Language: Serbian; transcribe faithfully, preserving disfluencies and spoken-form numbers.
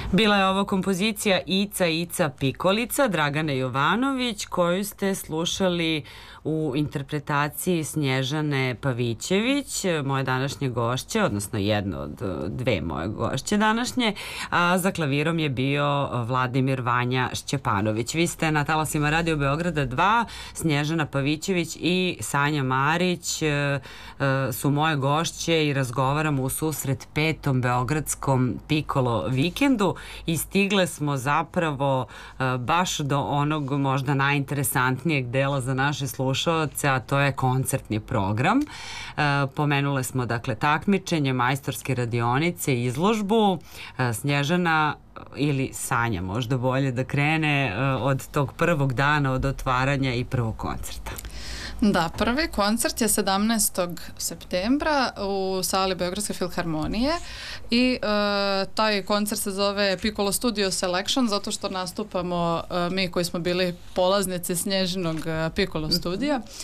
Bila je ovo kompozicija Ica, Ica, Pikolica, Dragane Jovanović, koju ste slušali u interpretaciji Snježane Pavićević, moje današnje gošće, odnosno jedno od dve moje gošće današnje, a za klavirom je bio Vladimir Vanja Šćepanović. Vi ste na talasima Radio Beograda dva, Snježana Pavićević i Sanja Marić su moje gošće i razgovaramo u susret petom beogradskom Pikolo vikendu i stigle smo zapravo baš do onog možda najinteresantnijeg dela za naše slušaoce, a to je koncertni program. Pomenule smo dakle takmičenje, majstorske radionice, izložbu. Snježana ili Sanja možda bolje da krene od tog prvog dana, od otvaranja i prvog koncerta. Da, prvi koncert je sedamnaestog septembra u sali Beogradske filharmonije i e, taj koncert se zove Pikolo Studio Selection zato što nastupamo e, mi koji smo bili polaznici Snježinog Pikolo studija.